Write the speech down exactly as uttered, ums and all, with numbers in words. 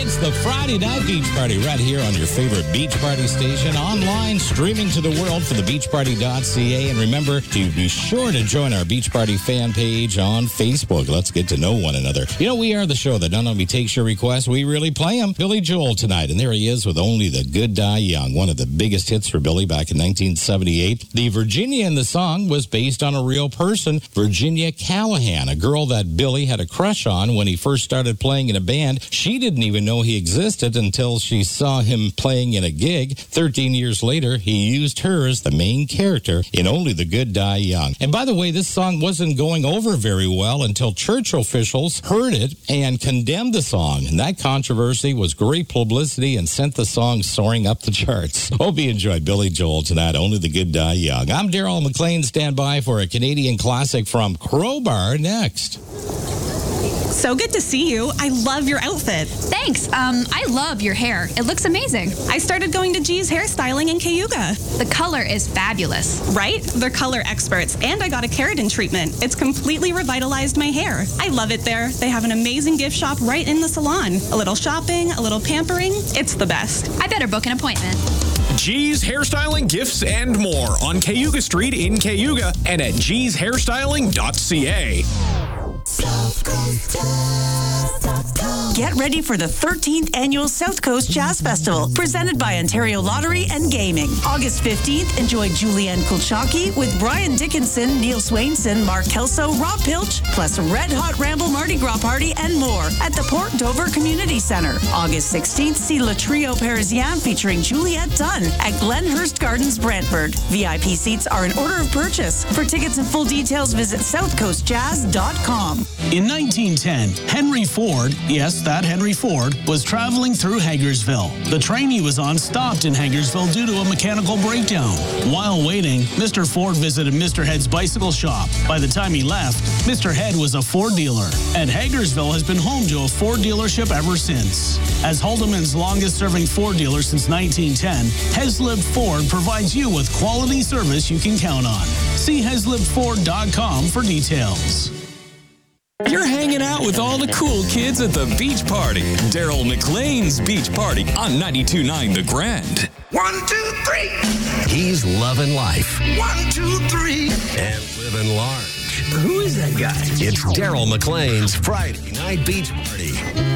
It's the Friday Night Beach Party right here on your favorite beach party station, online, streaming to the world for the beach party dot c a. And remember to be sure to join our Beach Party fan page on Facebook. Let's get to know one another. You know, we are the show that not only takes your requests, we really play them. Billy Joel tonight, and there he is with Only the Good Die Young, one of the biggest hits for Billy back in nineteen seventy-eight. The Virginia in the song was based on a real person, Virginia Callahan, a girl that Billy had a crush on when he first started playing in a band. She didn't even know he existed until she saw him playing in a gig. Thirteen years later, he used her as the main character in Only the Good Die Young. And by the way, this song wasn't going over very well until church officials heard it and condemned the song. And that controversy was great publicity and sent the song soaring up the charts. Hope you enjoyed Billy Joel tonight, Only the Good Die Young. I'm Daryl McLean. Stand by for a Canadian classic from Crowbar next. So good to see you. I love your outfit. Thanks. Um, I love your hair. It looks amazing. I started going to G's Hairstyling in Cayuga. The color is fabulous. Right? They're color experts, and I got a keratin treatment. It's completely revitalized my hair. I love it there. They have an amazing gift shop right in the salon. A little shopping, a little pampering. It's the best. I better book an appointment. G's Hairstyling, Gifts, and more on Cayuga Street in Cayuga and at G's Hairstyling dot c a. Get ready for the thirteenth Annual South Coast Jazz Festival, presented by Ontario Lottery and Gaming. August fifteenth, enjoy Julianne Kulchaki with Brian Dickinson, Neil Swainson, Mark Kelso, Rob Pilch, plus Red Hot Ramble Mardi Gras Party and more at the Port Dover Community Centre. August sixteenth, see Le Trio Parisien featuring Juliette Dunn at Glenhurst Gardens, Brantford. V I P seats are in order of purchase. For tickets and full details, visit south coast jazz dot com. In nineteen ten, Henry Ford, yes, that Henry Ford, was traveling through Hagersville. The train he was on stopped in Hagersville due to a mechanical breakdown. While waiting, Mister Ford visited Mister Head's bicycle shop. By the time he left, Mister Head was a Ford dealer, and Hagersville has been home to a Ford dealership ever since. As Haldeman's longest-serving Ford dealer since nineteen ten, Heslip Ford provides you with quality service you can count on. See heslip ford dot com for details. You're hanging out with all the cool kids at the beach party. Daryl McLean's Beach Party on ninety-two point nine The Grand. One, two, three. He's loving life. One, two, three. And living large. Who is that guy? It's Daryl McLean's Friday Night Beach Party.